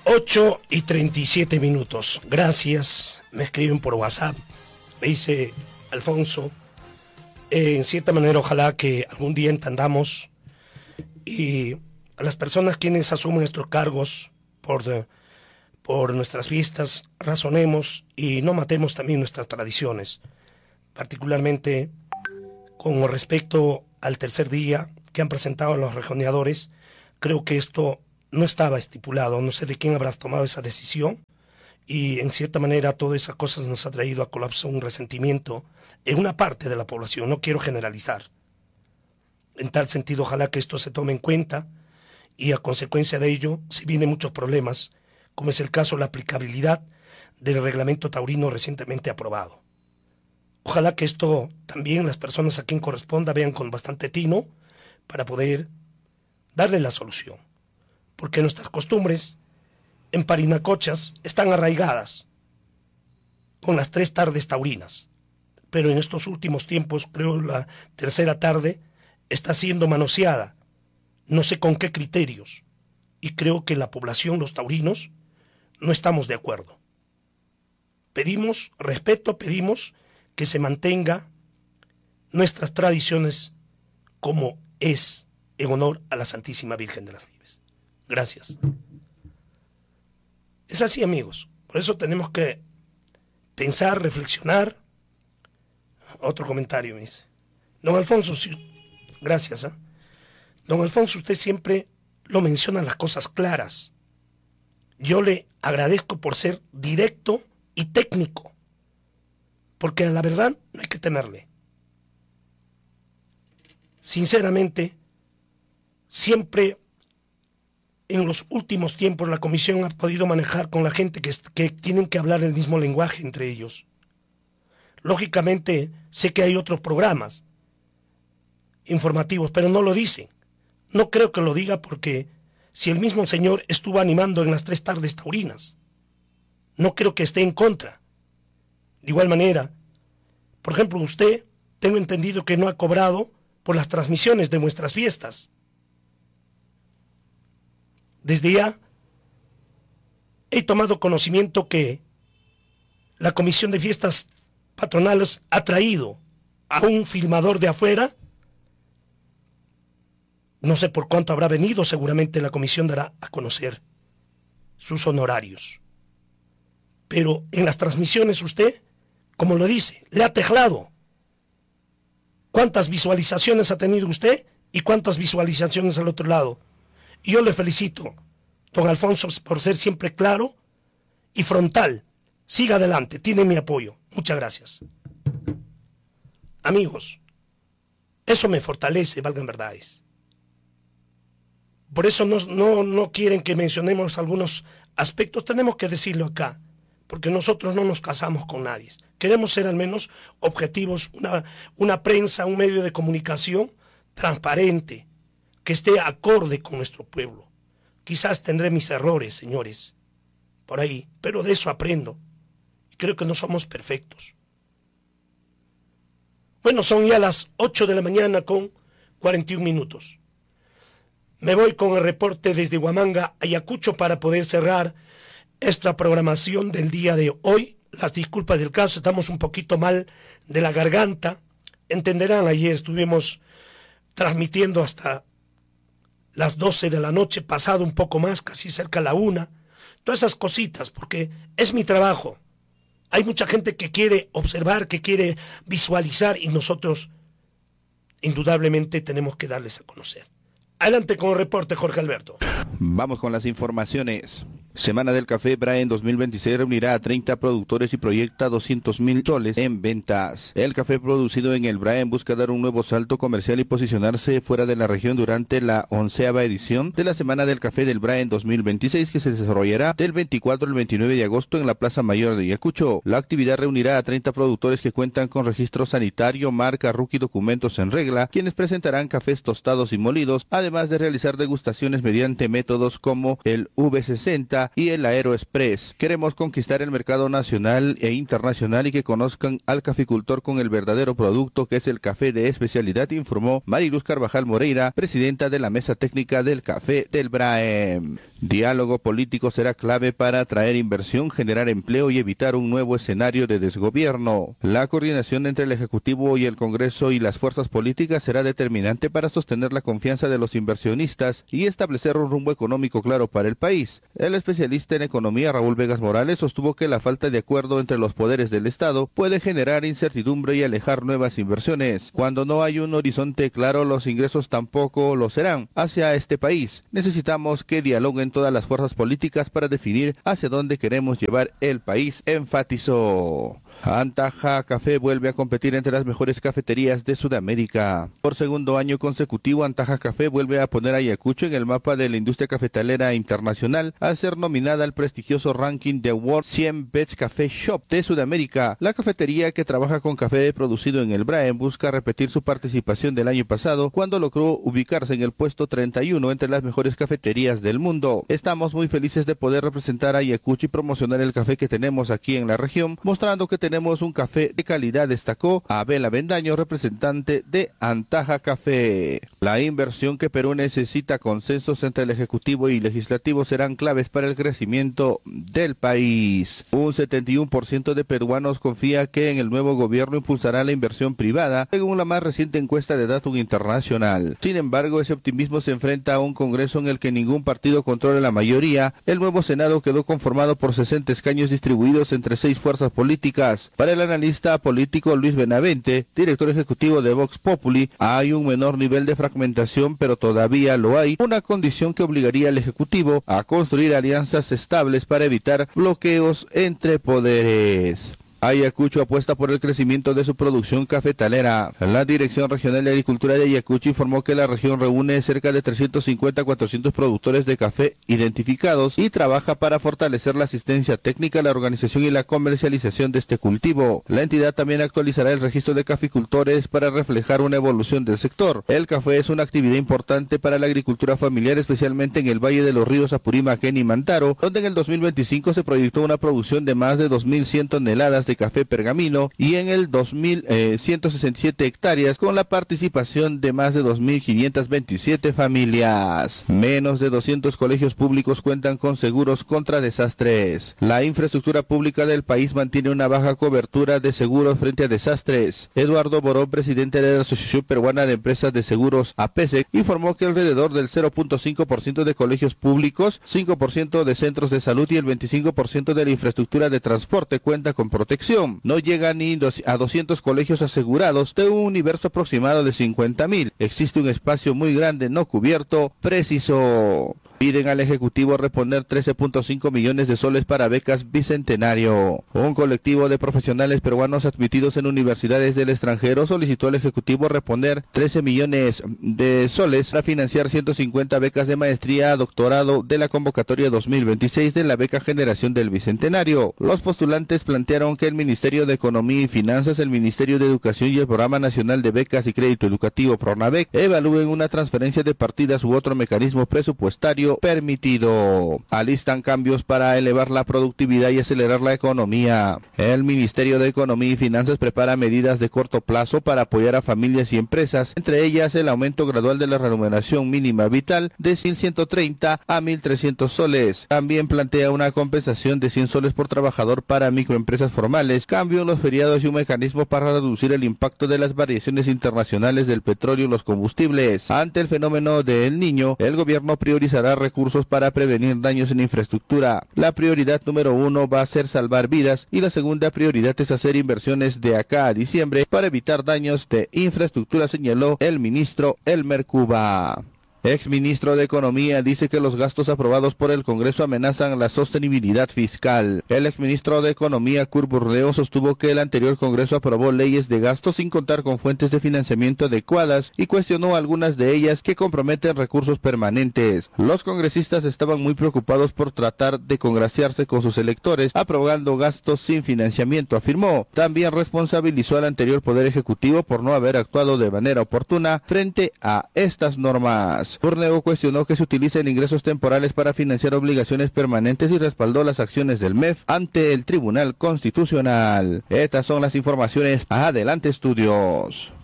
8:37. Gracias. Me escriben por WhatsApp. Me dice Alfonso, en cierta manera ojalá que algún día entendamos y a las personas quienes asumen estos cargos por nuestras fiestas, razonemos y no matemos también nuestras tradiciones, particularmente con respecto al tercer día que han presentado los rejoneadores. Creo que esto no estaba estipulado, no sé de quién habrás tomado esa decisión y en cierta manera todas esas cosas nos ha traído a colapso un resentimiento en una parte de la población, no quiero generalizar. En tal sentido, ojalá que esto se tome en cuenta y a consecuencia de ello se vienen muchos problemas, como es el caso de la aplicabilidad del reglamento taurino recientemente aprobado. Ojalá que esto también las personas a quien corresponda vean con bastante tino para poder darle la solución. Porque nuestras costumbres en Parinacochas están arraigadas con las 3 tardes taurinas. Pero en estos últimos tiempos, creo la tercera tarde está siendo manoseada, no sé con qué criterios. Y creo que la población, los taurinos, no estamos de acuerdo. Pedimos respeto, pedimos que se mantenga nuestras tradiciones como es en honor a la Santísima Virgen de las Nieves. Gracias. Es así, amigos. Por eso tenemos que pensar, reflexionar. Otro comentario me dice. Don Alfonso, gracias. Don Alfonso, usted siempre lo menciona las cosas claras. Yo le agradezco por ser directo y técnico, porque a la verdad no hay que temerle. Sinceramente, siempre en los últimos tiempos la comisión ha podido manejar con la gente que tienen que hablar el mismo lenguaje entre ellos. Lógicamente, sé que hay otros programas informativos, pero no lo dicen. No creo que lo diga porque si el mismo señor estuvo animando en las 3 tardes taurinas, no creo que esté en contra. De igual manera, por ejemplo, usted, tengo entendido que no ha cobrado por las transmisiones de nuestras fiestas. Desde ya he tomado conocimiento que la Comisión de Fiestas Patronales ha traído a un filmador de afuera. No sé por cuánto habrá venido, seguramente la comisión dará a conocer sus honorarios. Pero en las transmisiones usted, como lo dice, le ha teclado. ¿Cuántas visualizaciones ha tenido usted y cuántas visualizaciones al otro lado? Y yo le felicito, don Alfonso, por ser siempre claro y frontal. Siga adelante, tiene mi apoyo. Muchas gracias. Amigos, eso me fortalece, valgan verdades. Por eso no quieren que mencionemos algunos aspectos, tenemos que decirlo acá, porque nosotros no nos casamos con nadie. Queremos ser al menos objetivos, una prensa, un medio de comunicación transparente, que esté acorde con nuestro pueblo. Quizás tendré mis errores, señores, por ahí, pero de eso aprendo. Creo que no somos perfectos. Bueno, son ya las 8 de la mañana con 41 minutos. Me voy con el reporte desde Huamanga, Ayacucho, para poder cerrar esta programación del día de hoy. Las disculpas del caso, estamos un poquito mal de la garganta. Entenderán, ayer estuvimos transmitiendo hasta las 12 de la noche, pasado un poco más, casi cerca a la 1. Todas esas cositas, porque es mi trabajo. Hay mucha gente que quiere observar, que quiere visualizar, y nosotros indudablemente tenemos que darles a conocer. Adelante con el reporte, Jorge Alberto. Vamos con las informaciones. Semana del Café Braen 2026 reunirá a 30 productores y proyecta 200.000 soles en ventas. El café producido en el Braen busca dar un nuevo salto comercial y posicionarse fuera de la región durante la 11ª edición de la Semana del Café del Braen 2026, que se desarrollará del 24 al 29 de agosto en la Plaza Mayor de Ayacucho. La actividad reunirá a 30 productores que cuentan con registro sanitario, marca, RUC y documentos en regla, quienes presentarán cafés tostados y molidos, además de realizar degustaciones mediante métodos como el V60, Manta y el Aeroexpress. Queremos conquistar el mercado nacional e internacional y que conozcan al caficultor con el verdadero producto que es el café de especialidad, informó Mariluz Carvajal Moreira, presidenta de la Mesa Técnica del Café del BRAEM. Diálogo político será clave para atraer inversión, generar empleo y evitar un nuevo escenario de desgobierno. La coordinación entre el Ejecutivo y el Congreso y las fuerzas políticas será determinante para sostener la confianza de los inversionistas y establecer un rumbo económico claro para el país. El especialista en economía Raúl Vegas Morales sostuvo que la falta de acuerdo entre los poderes del Estado puede generar incertidumbre y alejar nuevas inversiones. Cuando no hay un horizonte claro, los ingresos tampoco lo serán hacia este país. Necesitamos que dialoguen todas las fuerzas políticas para definir hacia dónde queremos llevar el país, enfatizó. Antaja Café vuelve a competir entre las mejores cafeterías de Sudamérica. Por segundo año consecutivo, Antaja Café vuelve a poner a Ayacucho en el mapa de la industria cafetalera internacional al ser nominada al prestigioso ranking de World 100 Best Café Shop de Sudamérica. La cafetería, que trabaja con café producido en el BRAEM, busca repetir su participación del año pasado cuando logró ubicarse en el puesto 31 entre las mejores cafeterías del mundo. Estamos muy felices de poder representar a Ayacucho y promocionar el café que tenemos aquí en la región, mostrando que tenemos un café de calidad, destacó Abel Avendaño, representante de Antaja Café. La inversión que Perú necesita, consensos entre el Ejecutivo y Legislativo serán claves para el crecimiento del país. Un 71% de peruanos confía que en el nuevo gobierno impulsará la inversión privada, según la más reciente encuesta de Datum Internacional. Sin embargo, ese optimismo se enfrenta a un Congreso en el que ningún partido controla la mayoría. El nuevo Senado quedó conformado por 60 escaños distribuidos entre 6 fuerzas políticas. Para el analista político Luis Benavente, director ejecutivo de Vox Populi, hay un menor nivel de fragmentación, pero todavía lo hay, una condición que obligaría al Ejecutivo a construir alianzas estables para evitar bloqueos entre poderes. Ayacucho apuesta por el crecimiento de su producción cafetalera. La Dirección Regional de Agricultura de Ayacucho informó que la región reúne cerca de 350 a 400 productores de café identificados y trabaja para fortalecer la asistencia técnica, la organización y la comercialización de este cultivo. La entidad también actualizará el registro de caficultores para reflejar una evolución del sector. El café es una actividad importante para la agricultura familiar, especialmente en el Valle de los Ríos Apurímac y Mantaro, donde en el 2025 se proyectó una producción de más de 2.100 toneladas de café pergamino y en el 167 hectáreas con la participación de más de 2.527 familias. Menos de 200 colegios públicos cuentan con seguros contra desastres. La infraestructura pública del país mantiene una baja cobertura de seguros frente a desastres. Eduardo Borón, presidente de la Asociación Peruana de Empresas de Seguros APESEC, informó que alrededor del 0.5% de colegios públicos, 5% de centros de salud y el 25% de la infraestructura de transporte cuenta con protección. No llega ni a 200 colegios asegurados de un universo aproximado de 50.000. Existe un espacio muy grande no cubierto, precisó. Piden al Ejecutivo reponer 13.5 millones de soles para becas Bicentenario. Un colectivo de profesionales peruanos admitidos en universidades del extranjero solicitó al Ejecutivo reponer 13 millones de soles para financiar 150 becas de maestría, doctorado de la convocatoria 2026 de la beca Generación del Bicentenario. Los postulantes plantearon que el Ministerio de Economía y Finanzas, el Ministerio de Educación y el Programa Nacional de Becas y Crédito Educativo PRONAVEC evalúen una transferencia de partidas u otro mecanismo presupuestario permitido. Alistan cambios para elevar la productividad y acelerar la economía. El Ministerio de Economía y Finanzas prepara medidas de corto plazo para apoyar a familias y empresas, entre ellas el aumento gradual de la remuneración mínima vital de 1.130 a 1.300 soles. También plantea una compensación de 100 soles por trabajador para microempresas formales, cambio en los feriados y un mecanismo para reducir el impacto de las variaciones internacionales del petróleo y los combustibles. Ante el fenómeno del Niño, el gobierno priorizará recursos para prevenir daños en infraestructura. La prioridad número 1 va a ser salvar vidas y la segunda prioridad es hacer inversiones de acá a diciembre para evitar daños de infraestructura, señaló el ministro Elmer Cuba. Exministro de Economía dice que los gastos aprobados por el Congreso amenazan la sostenibilidad fiscal. El exministro de Economía, Kurt Burdeo, sostuvo que el anterior Congreso aprobó leyes de gasto sin contar con fuentes de financiamiento adecuadas y cuestionó algunas de ellas que comprometen recursos permanentes. Los congresistas estaban muy preocupados por tratar de congraciarse con sus electores, aprobando gastos sin financiamiento, afirmó. También responsabilizó al anterior Poder Ejecutivo por no haber actuado de manera oportuna frente a estas normas. Paz. Borneo cuestionó que se utilicen ingresos temporales para financiar obligaciones permanentes y respaldó las acciones del MEF ante el Tribunal Constitucional. Estas son las informaciones. Adelante, estudios.